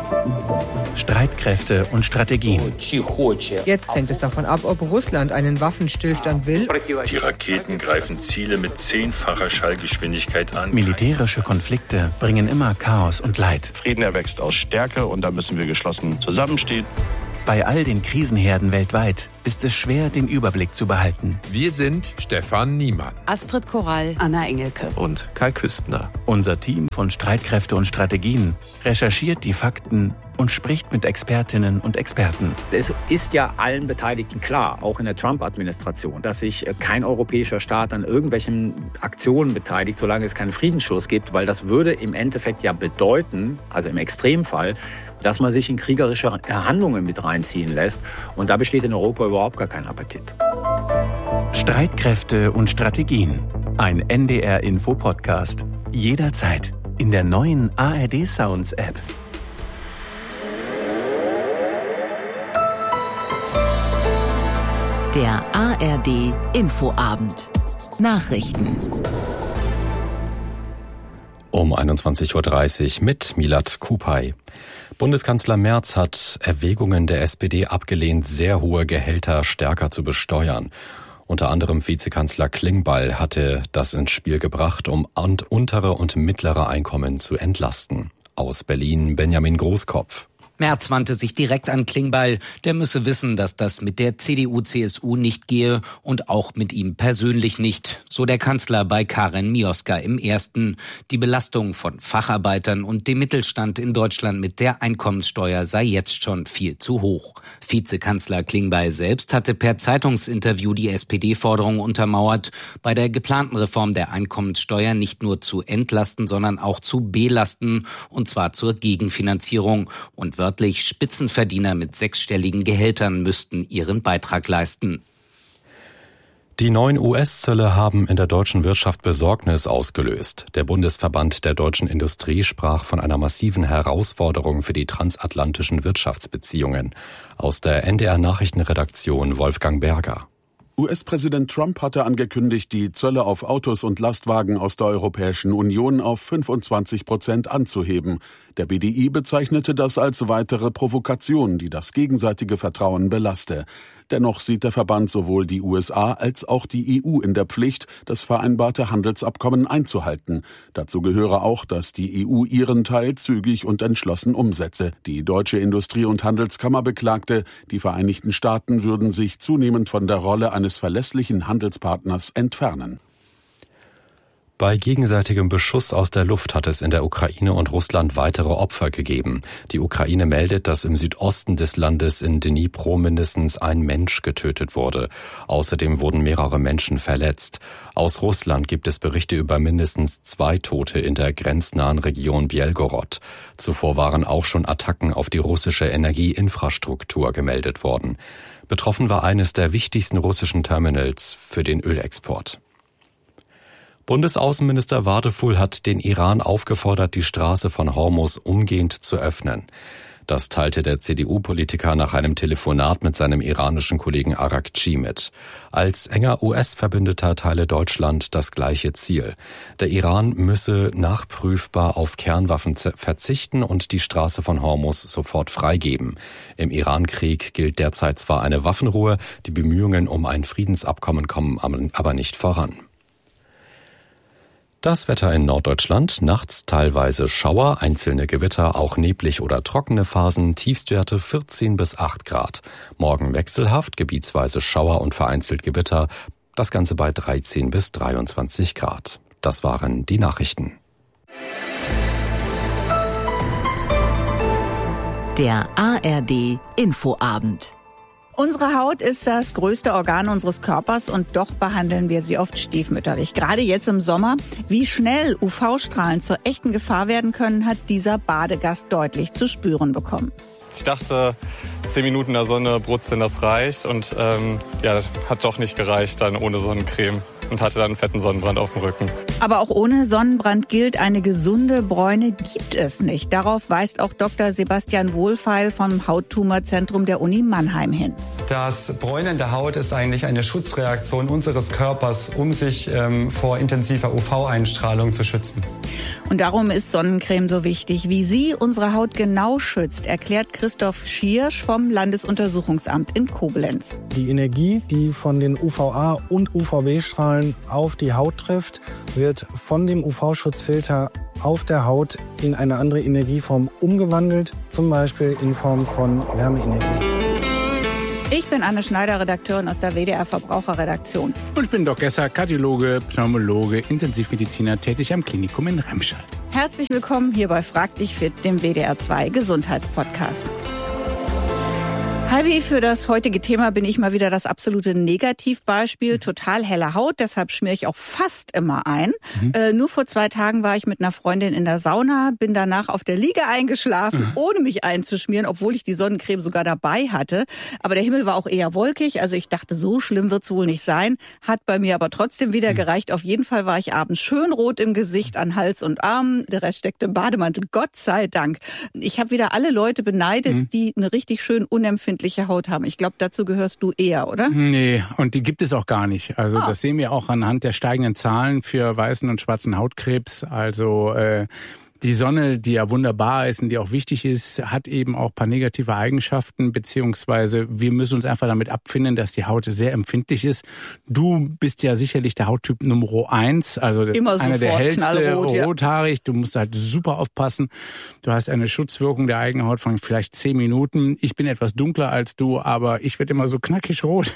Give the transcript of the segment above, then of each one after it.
Streitkräfte und Strategien. Jetzt hängt es davon ab, ob Russland einen Waffenstillstand will. Die Raketen greifen Ziele mit 10-facher Schallgeschwindigkeit an. Militärische Konflikte bringen immer Chaos und Leid. Frieden erwächst aus Stärke und da müssen wir geschlossen zusammenstehen. Bei all den Krisenherden weltweit ist es schwer, den Überblick zu behalten. Wir sind Stefan Niemann, Astrid Korall, Anna Engelke und Kai Küstner. Unser Team von Streitkräfte und Strategien recherchiert die Fakten und spricht mit Expertinnen und Experten. Es ist ja allen Beteiligten klar, auch in der Trump-Administration, dass sich kein europäischer Staat an irgendwelchen Aktionen beteiligt, solange es keinen Friedensschluss gibt, weil das würde im Endeffekt ja bedeuten, also im Extremfall, dass man sich in kriegerische Handlungen mit reinziehen lässt. Und da besteht in Europa überhaupt gar kein Appetit. Streitkräfte und Strategien. Ein NDR-Info-Podcast. Jederzeit in der neuen ARD Sounds-App. Der ARD Infoabend. Nachrichten. Um 21.30 Uhr mit Milad Kupay. Bundeskanzler Merz hat Erwägungen der SPD abgelehnt, sehr hohe Gehälter stärker zu besteuern. Unter anderem Vizekanzler Klingbeil hatte das ins Spiel gebracht, um untere und mittlere Einkommen zu entlasten. Aus Berlin Benjamin Großkopf. Merz wandte sich direkt an Klingbeil. Der müsse wissen, dass das mit der CDU-CSU nicht gehe und auch mit ihm persönlich nicht. So der Kanzler bei Karen Mioska im Ersten. Die Belastung von Facharbeitern und dem Mittelstand in Deutschland mit der Einkommenssteuer sei jetzt schon viel zu hoch. Vizekanzler Klingbeil selbst hatte per Zeitungsinterview die SPD-Forderung untermauert, bei der geplanten Reform der Einkommenssteuer nicht nur zu entlasten, sondern auch zu belasten, und zwar zur Gegenfinanzierung. Und wörtlich Spitzenverdiener mit 6-stelligen Gehältern müssten ihren Beitrag leisten. Die neuen US-Zölle haben in der deutschen Wirtschaft Besorgnis ausgelöst. Der Bundesverband der deutschen Industrie sprach von einer massiven Herausforderung für die transatlantischen Wirtschaftsbeziehungen. Aus der NDR-Nachrichtenredaktion Wolfgang Berger. US-Präsident Trump hatte angekündigt, die Zölle auf Autos und Lastwagen aus der Europäischen Union auf 25% anzuheben. Der BDI bezeichnete das als weitere Provokation, die das gegenseitige Vertrauen belaste. Dennoch sieht der Verband sowohl die USA als auch die EU in der Pflicht, das vereinbarte Handelsabkommen einzuhalten. Dazu gehöre auch, dass die EU ihren Teil zügig und entschlossen umsetze. Die Deutsche Industrie- und Handelskammer beklagte, die Vereinigten Staaten würden sich zunehmend von der Rolle eines verlässlichen Handelspartners entfernen. Bei gegenseitigem Beschuss aus der Luft hat es in der Ukraine und Russland weitere Opfer gegeben. Die Ukraine meldet, dass im Südosten des Landes in Dnipro mindestens ein Mensch getötet wurde. Außerdem wurden mehrere Menschen verletzt. Aus Russland gibt es Berichte über mindestens 2 Tote in der grenznahen Region Bjelgorod. Zuvor waren auch schon Attacken auf die russische Energieinfrastruktur gemeldet worden. Betroffen war eines der wichtigsten russischen Terminals für den Ölexport. Bundesaußenminister Wadefuhl hat den Iran aufgefordert, die Straße von Hormuz umgehend zu öffnen. Das teilte der CDU-Politiker nach einem Telefonat mit seinem iranischen Kollegen Arakci mit. Als enger US-Verbündeter teile Deutschland das gleiche Ziel. Der Iran müsse nachprüfbar auf Kernwaffen verzichten und die Straße von Hormuz sofort freigeben. Im Iran-Krieg gilt derzeit zwar eine Waffenruhe, die Bemühungen um ein Friedensabkommen kommen aber nicht voran. Das Wetter in Norddeutschland, nachts teilweise Schauer, einzelne Gewitter, auch neblig oder trockene Phasen, Tiefstwerte 14 bis 8 Grad. Morgen wechselhaft, gebietsweise Schauer und vereinzelt Gewitter, das Ganze bei 13 bis 23 Grad. Das waren die Nachrichten. Der ARD Infoabend. Unsere Haut ist das größte Organ unseres Körpers und doch behandeln wir sie oft stiefmütterlich. Gerade jetzt im Sommer. Wie schnell UV-Strahlen zur echten Gefahr werden können, hat dieser Badegast deutlich zu spüren bekommen. Ich dachte, 10 Minuten in der Sonne brutzeln, das reicht. Und das hat doch nicht gereicht dann ohne Sonnencreme. und hatte dann einen fetten Sonnenbrand auf dem Rücken. Aber auch ohne Sonnenbrand gilt, eine gesunde Bräune gibt es nicht. Darauf weist auch Dr. Sebastian Wohlfeil vom Hauttumorzentrum der Uni Mannheim hin. Das Bräunen der Haut ist eigentlich eine Schutzreaktion unseres Körpers, um sich vor intensiver UV-Einstrahlung zu schützen. Und darum ist Sonnencreme so wichtig. Wie sie unsere Haut genau schützt, erklärt Christoph Schiersch vom Landesuntersuchungsamt in Koblenz. Die Energie, die von den UVA- und UVB-Strahlen auf die Haut trifft, wird von dem UV-Schutzfilter auf der Haut in eine andere Energieform umgewandelt, zum Beispiel in Form von Wärmeenergie. Ich bin Anne Schneider, Redakteurin aus der WDR Verbraucherredaktion. Und ich bin Doc Gesser, Kardiologe, Pneumologe, Intensivmediziner, tätig am Klinikum in Remscheid. Herzlich willkommen hier bei Frag dich fit, dem WDR 2 Gesundheitspodcast. Heidi, für das heutige Thema bin ich mal wieder das absolute Negativbeispiel. Total helle Haut, deshalb schmiere ich auch fast immer ein. Nur vor 2 Tagen war ich mit einer Freundin in der Sauna, bin danach auf der Liege eingeschlafen, ohne mich einzuschmieren, obwohl ich die Sonnencreme sogar dabei hatte. Aber der Himmel war auch eher wolkig, also ich dachte, so schlimm wird's wohl nicht sein. Hat bei mir aber trotzdem wieder gereicht. Auf jeden Fall war ich abends schön rot im Gesicht, an Hals und Armen. Der Rest steckte im Bademantel, Gott sei Dank. Ich habe wieder alle Leute beneidet, die eine richtig schön unempfindliche Haut haben. Ich glaube, dazu gehörst du eher, oder? Nee, und die gibt es auch gar nicht. Also das sehen wir auch anhand der steigenden Zahlen für weißen und schwarzen Hautkrebs. Also die Sonne, die ja wunderbar ist und die auch wichtig ist, hat eben auch ein paar negative Eigenschaften, beziehungsweise wir müssen uns einfach damit abfinden, dass die Haut sehr empfindlich ist. Du bist ja sicherlich der Hauttyp Nummer 1, also einer der hellste, rothaarig. Du musst halt super aufpassen. Du hast eine Schutzwirkung der eigenen Haut von vielleicht 10 Minuten. Ich bin etwas dunkler als du, aber ich werde immer so knackig rot.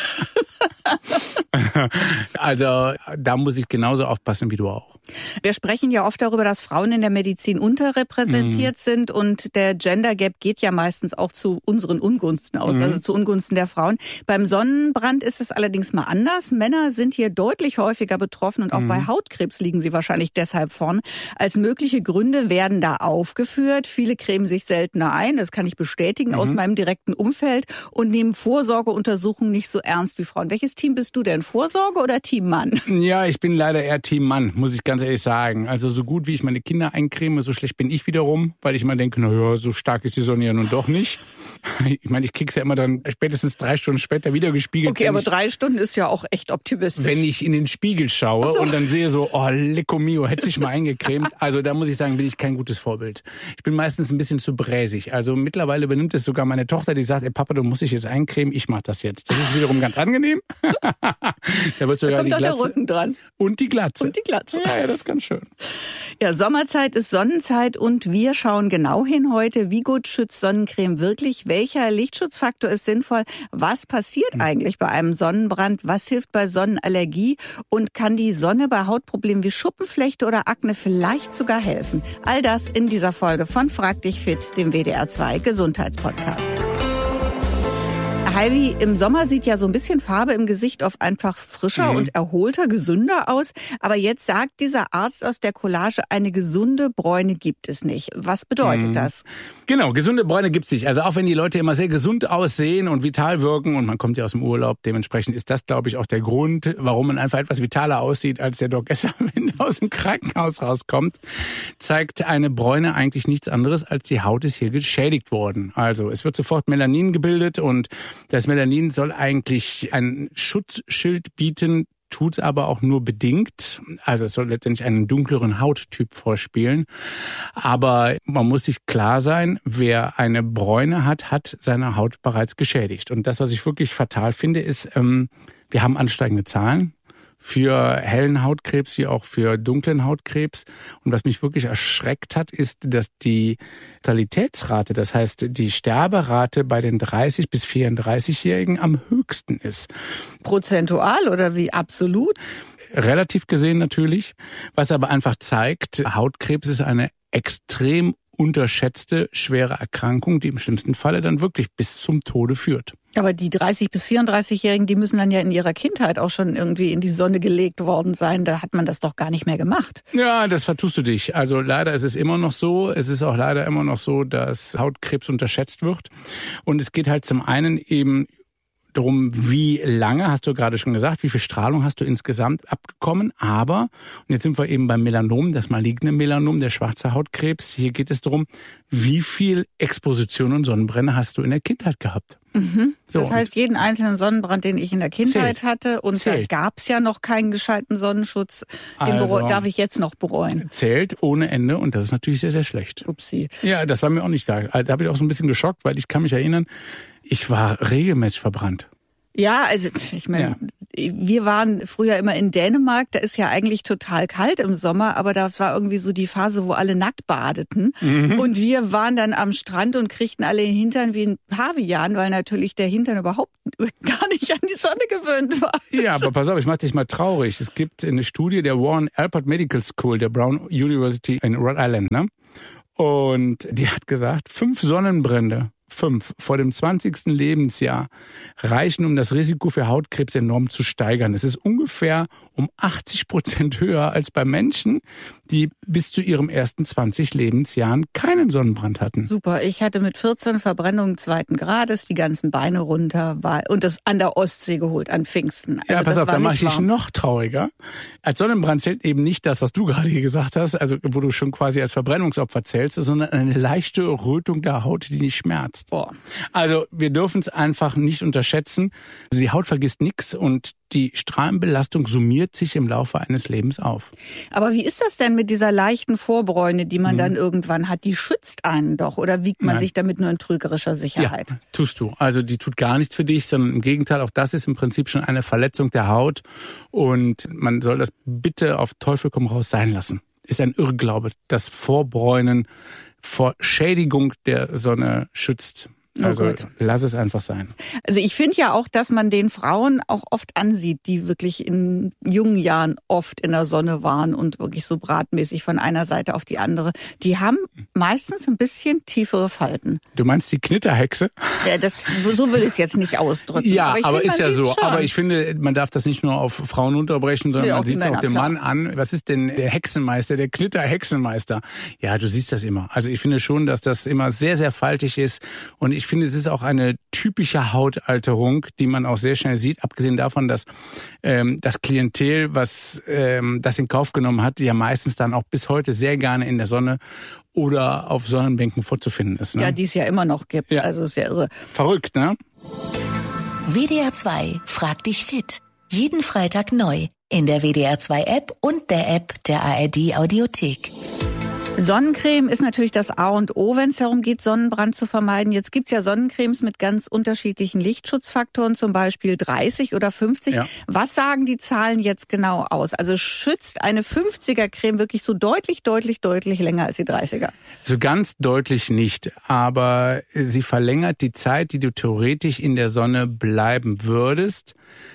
Also da muss ich genauso aufpassen wie du auch. Wir sprechen ja oft darüber, dass Frauen in der Medizin unterrepräsentiert sind und der Gender Gap geht ja meistens auch zu unseren Ungunsten aus, also zu Ungunsten der Frauen. Beim Sonnenbrand ist es allerdings mal anders. Männer sind hier deutlich häufiger betroffen und auch bei Hautkrebs liegen sie wahrscheinlich deshalb vorn. Als mögliche Gründe werden da aufgeführt. Viele cremen sich seltener ein, das kann ich bestätigen aus meinem direkten Umfeld und nehmen Vorsorgeuntersuchungen nicht so ernst wie Frauen. Welches Team bist du denn? Vorsorge oder Team Mann? Ja, ich bin leider eher Team Mann, muss ich ganz ehrlich sagen. Also so gut wie ich meine Kinder eincreme, so schlecht bin ich wiederum, weil ich immer denke, naja, so stark ist die Sonne ja nun doch nicht. Ich meine, ich krieg's ja immer dann spätestens 3 Stunden später wieder gespiegelt. Okay, aber 3 Stunden ist ja auch echt optimistisch. Wenn ich in den Spiegel schaue und dann sehe so, oh, lecco mio, hätte sich mal eingecremt. Also da muss ich sagen, bin ich kein gutes Vorbild. Ich bin meistens ein bisschen zu bräsig. Also mittlerweile übernimmt es sogar meine Tochter, die sagt, ey Papa, du musst dich jetzt eincremen, ich mach das jetzt. Das ist wiederum ganz angenehm. Da wird sogar die Glatze. Der Rücken dran. Und die Glatze. Und die Glatze. Ja, das ist ganz schön. Ja, Sommerzeit ist Sonnenzeit und wir schauen genau hin heute, wie gut schützt Sonnencreme wirklich, welcher Lichtschutzfaktor ist sinnvoll, was passiert eigentlich bei einem Sonnenbrand, was hilft bei Sonnenallergie und kann die Sonne bei Hautproblemen wie Schuppenflechte oder Akne vielleicht sogar helfen. All das in dieser Folge von Frag dich fit, dem WDR 2 Gesundheitspodcast. Heidi, im Sommer sieht ja so ein bisschen Farbe im Gesicht oft einfach frischer und erholter, gesünder aus. Aber jetzt sagt dieser Arzt aus der Collage, eine gesunde Bräune gibt es nicht. Was bedeutet das? Genau, gesunde Bräune gibt es nicht. Also auch wenn die Leute immer sehr gesund aussehen und vital wirken und man kommt ja aus dem Urlaub, dementsprechend ist das, glaube ich, auch der Grund, warum man einfach etwas vitaler aussieht als der Doc Gesser, wenn er aus dem Krankenhaus rauskommt, zeigt eine Bräune eigentlich nichts anderes, als die Haut ist hier geschädigt worden. Also es wird sofort Melanin gebildet und das Melanin soll eigentlich ein Schutzschild bieten, tut's aber auch nur bedingt. Also es soll letztendlich einen dunkleren Hauttyp vorspielen. Aber man muss sich klar sein, wer eine Bräune hat, hat seine Haut bereits geschädigt. Und das, was ich wirklich fatal finde, ist, wir haben ansteigende Zahlen für hellen Hautkrebs wie auch für dunklen Hautkrebs. Und was mich wirklich erschreckt hat, ist, dass die Mortalitätsrate, das heißt die Sterberate bei den 30- bis 34-Jährigen am höchsten ist. Prozentual oder wie absolut? Relativ gesehen natürlich. Was aber einfach zeigt, Hautkrebs ist eine extrem unterschätzte, schwere Erkrankung, die im schlimmsten Falle dann wirklich bis zum Tode führt. Aber die 30- bis 34-Jährigen, die müssen dann ja in ihrer Kindheit auch schon irgendwie in die Sonne gelegt worden sein. Da hat man das doch gar nicht mehr gemacht. Ja, das vertust du dich. Also leider ist es immer noch so. Es ist auch leider immer noch so, dass Hautkrebs unterschätzt wird. Und es geht halt zum einen eben darum, wie lange, hast du gerade schon gesagt, wie viel Strahlung hast du insgesamt abbekommen. Aber, und jetzt sind wir eben beim Melanom, das maligne Melanom, der schwarze Hautkrebs. Hier geht es darum, wie viel Exposition und Sonnenbrände hast du in der Kindheit gehabt. Mhm. So, das heißt, jeden einzelnen Sonnenbrand, den ich in der Kindheit hatte, und da gab es ja noch keinen gescheiten Sonnenschutz, den darf ich jetzt noch bereuen. Zählt ohne Ende, und das ist natürlich sehr, sehr schlecht. Upsi. Ja, das war mir auch nicht da. Da habe ich auch so ein bisschen geschockt, weil ich kann mich erinnern, ich war regelmäßig verbrannt. Ja, also ich meine, wir waren früher immer in Dänemark, da ist ja eigentlich total kalt im Sommer, aber da war irgendwie so die Phase, wo alle nackt badeten. Mhm. Und wir waren dann am Strand und kriegten alle den Hintern wie ein Pavian, weil natürlich der Hintern überhaupt gar nicht an die Sonne gewöhnt war. Ja, aber pass auf, ich mach dich mal traurig. Es gibt eine Studie der Warren Alpert Medical School, der Brown University in Rhode Island, ne? Und die hat gesagt, 5 Sonnenbrände, 5 vor dem 20. Lebensjahr reichen, um das Risiko für Hautkrebs enorm zu steigern. Es ist ungefähr um 80% höher als bei Menschen, die bis zu ihrem ersten 20 Lebensjahren keinen Sonnenbrand hatten. Super, ich hatte mit 14 Verbrennungen 2. Grades, die ganzen Beine runter, und das an der Ostsee geholt, an Pfingsten. Also ja, pass auf, da mache ich dich noch trauriger. Als Sonnenbrand zählt eben nicht das, was du gerade hier gesagt hast, also wo du schon quasi als Verbrennungsopfer zählst, sondern eine leichte Rötung der Haut, die nicht schmerzt. Boah. Also wir dürfen es einfach nicht unterschätzen. Also die Haut vergisst nichts und die Strahlenbelastung summiert sich im Laufe eines Lebens auf. Aber wie ist das denn mit dieser leichten Vorbräune, die man dann irgendwann hat? Die schützt einen doch, oder wiegt man sich damit nur in trügerischer Sicherheit? Ja, tust du. Also die tut gar nichts für dich, sondern im Gegenteil, auch das ist im Prinzip schon eine Verletzung der Haut. Und man soll das bitte auf Teufel komm raus sein lassen. Ist ein Irrglaube, dass Vorbräunen vor Schädigung der Sonne schützt. Also lass es einfach sein. Also ich finde ja auch, dass man den Frauen auch oft ansieht, die wirklich in jungen Jahren oft in der Sonne waren und wirklich so bratmäßig von einer Seite auf die andere. Die haben meistens ein bisschen tiefere Falten. Du meinst die Knitterhexe? Ja, so will ich es jetzt nicht ausdrücken. Ja, aber ist ja so. Schon. Aber ich finde, man darf das nicht nur auf Frauen unterbrechen, sondern man sieht es auch dem Mann an. Was ist denn der Hexenmeister, der Knitterhexenmeister? Ja, du siehst das immer. Also ich finde schon, dass das immer sehr, sehr faltig ist. Und ich finde, es ist auch eine typische Hautalterung, die man auch sehr schnell sieht, abgesehen davon, dass das Klientel, was das in Kauf genommen hat, ja meistens dann auch bis heute sehr gerne in der Sonne oder auf Sonnenbänken vorzufinden ist. Ne? Ja, die es ja immer noch gibt. Ja. Also ist ja irre. Verrückt, ne? WDR 2 fragt dich fit. Jeden Freitag neu in der WDR 2 App und der App der ARD Audiothek. Sonnencreme ist natürlich das A und O, wenn es darum geht, Sonnenbrand zu vermeiden. Jetzt gibt's ja Sonnencremes mit ganz unterschiedlichen Lichtschutzfaktoren, zum Beispiel 30 oder 50. Ja. Was sagen die Zahlen jetzt genau aus? Also schützt eine 50er-Creme wirklich so deutlich länger als die 30er? So ganz deutlich nicht, aber sie verlängert die Zeit, die du theoretisch in der Sonne bleiben würdest,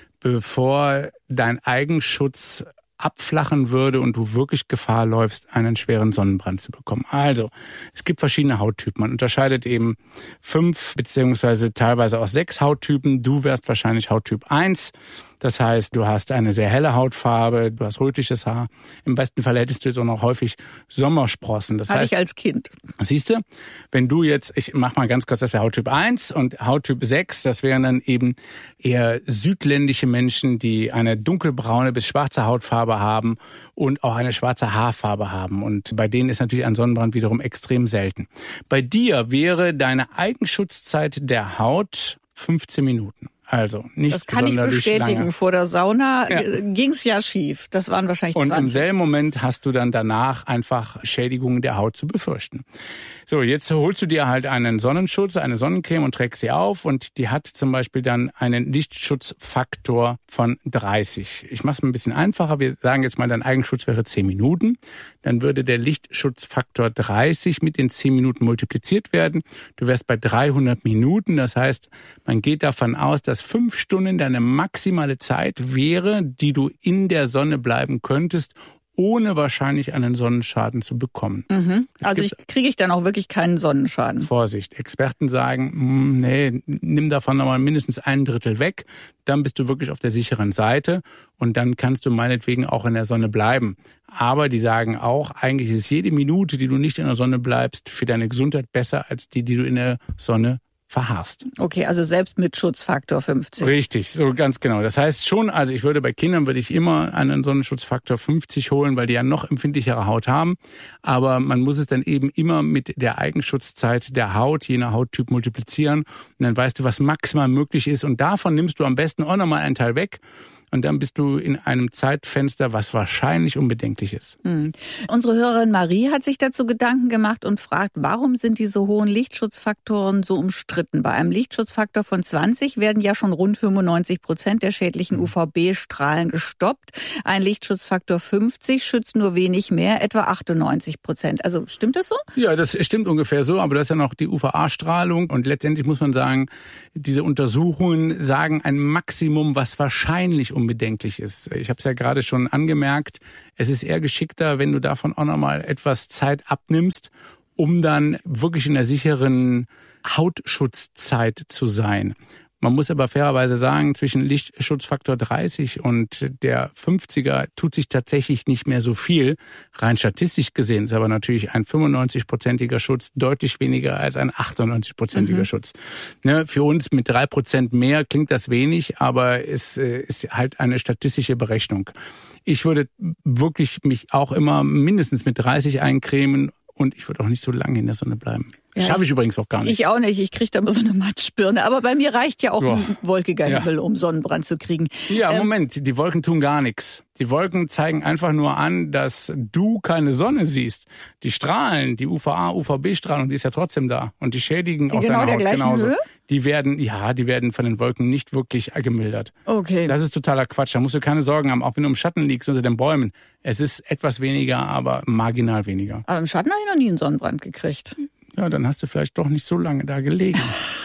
bevor dein Eigenschutz abflachen würde und du wirklich Gefahr läufst, einen schweren Sonnenbrand zu bekommen. Also, es gibt verschiedene Hauttypen. Man unterscheidet eben 5 beziehungsweise teilweise auch 6 Hauttypen. Du wärst wahrscheinlich Hauttyp 1. Das heißt, du hast eine sehr helle Hautfarbe, du hast rötliches Haar. Im besten Fall hättest du jetzt auch noch häufig Sommersprossen. Das heißt, ich als Kind. Siehst du, wenn du jetzt, ich mach mal ganz kurz, das wäre Hauttyp 1 und Hauttyp 6, das wären dann eben eher südländische Menschen, die eine dunkelbraune bis schwarze Hautfarbe haben und auch eine schwarze Haarfarbe haben. Und bei denen ist natürlich ein Sonnenbrand wiederum extrem selten. Bei dir wäre deine Eigenschutzzeit der Haut 15 Minuten. Also nicht das kann ich bestätigen. Lange. Vor der Sauna ging's ja schief. Das waren wahrscheinlich 20. Und im selben Moment hast du dann danach einfach Schädigungen der Haut zu befürchten. So, jetzt holst du dir halt einen Sonnenschutz, eine Sonnencreme und trägst sie auf und die hat zum Beispiel dann einen Lichtschutzfaktor von 30. Ich mache es ein bisschen einfacher. Wir sagen jetzt mal, dein Eigenschutz wäre 10 Minuten. Dann würde der Lichtschutzfaktor 30 mit den 10 Minuten multipliziert werden. Du wärst bei 300 Minuten. Das heißt, man geht davon aus, dass 5 Stunden deine maximale Zeit wäre, die du in der Sonne bleiben könntest, ohne wahrscheinlich einen Sonnenschaden zu bekommen. Mhm. Also kriege ich dann auch wirklich keinen Sonnenschaden? Vorsicht, Experten sagen, nee, nimm davon nochmal mindestens 1/3 weg, dann bist du wirklich auf der sicheren Seite und dann kannst du meinetwegen auch in der Sonne bleiben. Aber die sagen auch, eigentlich ist jede Minute, die du nicht in der Sonne bleibst, für deine Gesundheit besser als die du in der Sonne verharrst. Okay, also selbst mit Schutzfaktor 50. Richtig, so ganz genau. Das heißt schon, also bei Kindern würde ich immer einen Sonnenschutzfaktor 50 holen, weil die ja noch empfindlichere Haut haben. Aber man muss es dann eben immer mit der Eigenschutzzeit der Haut, je nach Hauttyp multiplizieren. Und dann weißt du, was maximal möglich ist. Und davon nimmst du am besten auch nochmal einen Teil weg. Und dann bist du in einem Zeitfenster, was wahrscheinlich unbedenklich ist. Unsere Hörerin Marie hat sich dazu Gedanken gemacht und fragt, warum sind diese hohen Lichtschutzfaktoren so umstritten? Bei einem Lichtschutzfaktor von 20 werden ja schon rund 95% der schädlichen UVB-Strahlen gestoppt. Ein Lichtschutzfaktor 50 schützt nur wenig mehr, etwa 98%. Also stimmt das so? Ja, das stimmt ungefähr so, aber das ist ja noch die UVA-Strahlung. Und letztendlich muss man sagen, diese Untersuchungen sagen ein Maximum, was wahrscheinlich unbedenklich ist. Ich habe es ja gerade schon angemerkt, es ist eher geschickter, wenn du davon auch nochmal etwas Zeit abnimmst, um dann wirklich in der sicheren Hautschutzzeit zu sein. Man muss aber fairerweise sagen, zwischen Lichtschutzfaktor 30 und der 50er tut sich tatsächlich nicht mehr so viel. Rein statistisch gesehen ist aber natürlich ein 95%iger Schutz deutlich weniger als ein 98%iger Schutz. Ne, für uns mit 3% mehr klingt das wenig, aber es ist halt eine statistische Berechnung. Ich würde wirklich mich auch immer mindestens mit 30 eincremen und ich würde auch nicht so lange in der Sonne bleiben. Ja, schaffe ich übrigens auch gar nicht. Ich auch nicht. Ich kriege da immer so eine Matschbirne. Aber bei mir reicht ja auch ein wolkiger Himmel, um Sonnenbrand zu kriegen. Ja, Moment. Die Wolken tun gar nichts. Die Wolken zeigen einfach nur an, dass du keine Sonne siehst. Die Strahlen, die UVA, UVB-Strahlung, die ist ja trotzdem da. Und die schädigen auch deine Haut genauso. Höhe? Die werden von den Wolken nicht wirklich gemildert. Okay. Das ist totaler Quatsch. Da musst du keine Sorgen haben, auch wenn du im Schatten liegst unter den Bäumen. Es ist etwas weniger, aber marginal weniger. Aber im Schatten habe ich noch nie einen Sonnenbrand gekriegt. Ja, dann hast du vielleicht doch nicht so lange da gelegen.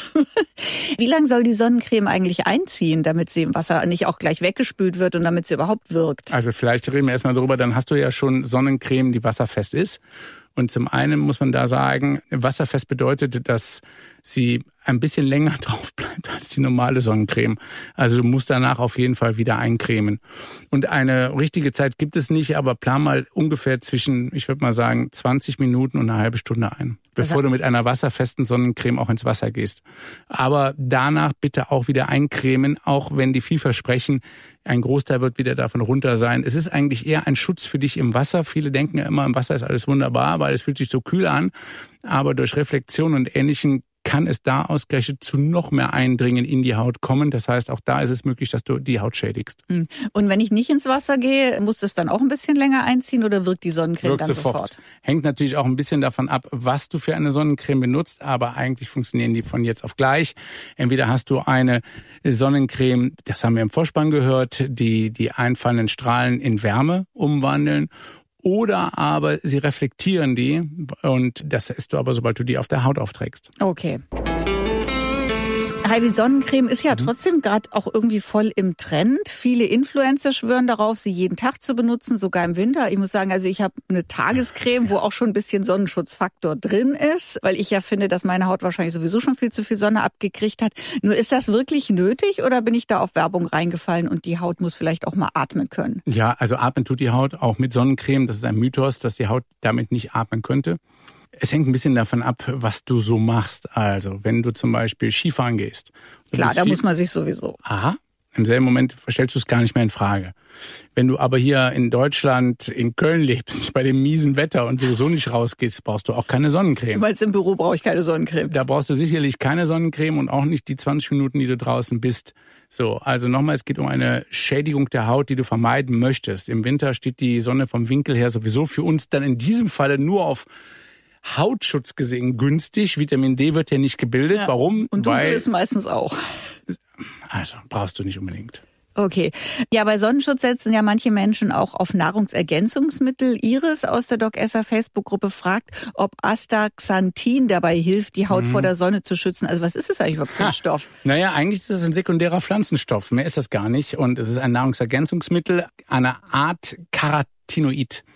Wie lange soll die Sonnencreme eigentlich einziehen, damit sie im Wasser nicht auch gleich weggespült wird und damit sie überhaupt wirkt? Also vielleicht reden wir erstmal drüber, dann hast du ja schon Sonnencreme, die wasserfest ist. Und zum einen muss man da sagen, wasserfest bedeutet, dass sie ein bisschen länger drauf bleibt als die normale Sonnencreme. Also du musst danach auf jeden Fall wieder eincremen. Und eine richtige Zeit gibt es nicht, aber plan mal ungefähr zwischen, ich würde mal sagen, 20 Minuten und eine halbe Stunde ein, bevor du mit einer wasserfesten Sonnencreme auch ins Wasser gehst. Aber danach bitte auch wieder eincremen, auch wenn die viel versprechen. Ein Großteil wird wieder davon runter sein. Es ist eigentlich eher ein Schutz für dich im Wasser. Viele denken ja immer, im Wasser ist alles wunderbar, weil es fühlt sich so kühl an. Aber durch Reflexion und Ähnlichem kann es da ausgerechnet zu noch mehr Eindringen in die Haut kommen. Das heißt, auch da ist es möglich, dass du die Haut schädigst. Und wenn ich nicht ins Wasser gehe, muss das dann auch ein bisschen länger einziehen oder wirkt die Sonnencreme dann sofort? Hängt natürlich auch ein bisschen davon ab, was du für eine Sonnencreme benutzt, aber eigentlich funktionieren die von jetzt auf gleich. Entweder hast du eine Sonnencreme, das haben wir im Vorspann gehört, die einfallenden Strahlen in Wärme umwandeln. Oder aber sie reflektieren die und das isst du aber, sobald du die auf der Haut aufträgst. Okay. Heidi, Sonnencreme ist ja trotzdem gerade auch irgendwie voll im Trend. Viele Influencer schwören darauf, sie jeden Tag zu benutzen, sogar im Winter. Ich muss sagen, also ich habe eine Tagescreme, wo auch schon ein bisschen Sonnenschutzfaktor drin ist, weil ich ja finde, dass meine Haut wahrscheinlich sowieso schon viel zu viel Sonne abgekriegt hat. Nur ist das wirklich nötig oder bin ich da auf Werbung reingefallen und die Haut muss vielleicht auch mal atmen können? Ja, also atmen tut die Haut auch mit Sonnencreme. Das ist ein Mythos, dass die Haut damit nicht atmen könnte. Es hängt ein bisschen davon ab, was du so machst. Also, wenn du zum Beispiel Skifahren gehst. Klar, da muss man sich sowieso. Aha, im selben Moment stellst du es gar nicht mehr in Frage. Wenn du aber hier in Deutschland, in Köln lebst, bei dem miesen Wetter und sowieso nicht rausgehst, brauchst du auch keine Sonnencreme. Du meinst, im Büro brauche ich keine Sonnencreme? Da brauchst du sicherlich keine Sonnencreme und auch nicht die 20 Minuten, die du draußen bist. So, also nochmal, es geht um eine Schädigung der Haut, die du vermeiden möchtest. Im Winter steht die Sonne vom Winkel her sowieso für uns dann in diesem Falle nur auf Hautschutz gesehen günstig. Vitamin D wird ja nicht gebildet. Ja. Warum? Und dunkel ist meistens auch. Also brauchst du nicht unbedingt. Okay. Ja, bei Sonnenschutz setzen ja manche Menschen auch auf Nahrungsergänzungsmittel. Iris aus der Doc Esser Facebook-Gruppe fragt, ob Astaxanthin dabei hilft, die Haut vor der Sonne zu schützen. Also was ist das eigentlich überhaupt für ein Stoff? Naja, eigentlich ist es ein sekundärer Pflanzenstoff. Mehr ist das gar nicht. Und es ist ein Nahrungsergänzungsmittel, eine Art Carotinoid.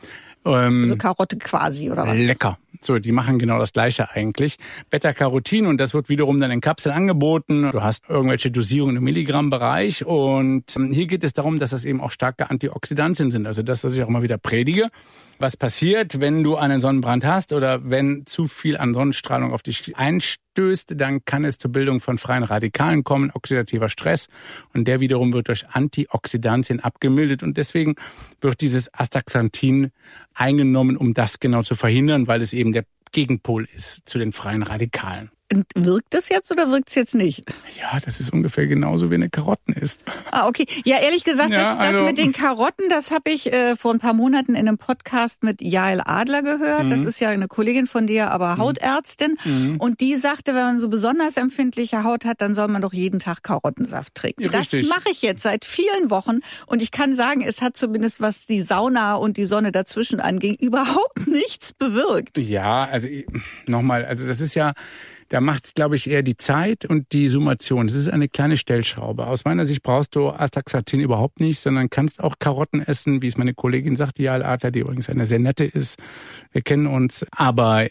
Also Karotte quasi, oder was? Lecker. So, die machen genau das Gleiche eigentlich. Beta-Carotin, und das wird wiederum dann in Kapseln angeboten. Du hast irgendwelche Dosierungen im Milligrammbereich, und hier geht es darum, dass das eben auch starke Antioxidantien sind. Also das, was ich auch immer wieder predige. Was passiert, wenn du einen Sonnenbrand hast oder wenn zu viel an Sonnenstrahlung auf dich einstößt, dann kann es zur Bildung von freien Radikalen kommen, oxidativer Stress, und der wiederum wird durch Antioxidantien abgemildert, und deswegen wird dieses Astaxanthin eingenommen, um das genau zu verhindern, weil es eben der Gegenpol ist zu den freien Radikalen. Und wirkt das jetzt oder wirkt es jetzt nicht? Ja, das ist ungefähr genauso, wie eine Karotten isst. Ah, okay. Ja, ehrlich gesagt, das mit den Karotten, das habe ich vor ein paar Monaten in einem Podcast mit Jael Adler gehört. Das ist ja eine Kollegin von dir, aber Hautärztin. Und die sagte, wenn man so besonders empfindliche Haut hat, dann soll man doch jeden Tag Karottensaft trinken. Richtig. Das mache ich jetzt seit vielen Wochen, und ich kann sagen, es hat zumindest, was die Sauna und die Sonne dazwischen anging, überhaupt nichts bewirkt. Ja, also nochmal, also das ist ja... Da macht es, glaube ich, eher die Zeit und die Summation. Das ist eine kleine Stellschraube. Aus meiner Sicht brauchst du Astaxanthin überhaupt nicht, sondern kannst auch Karotten essen, wie es meine Kollegin sagt, die Jael Adler, die übrigens eine sehr nette ist. Wir kennen uns. Aber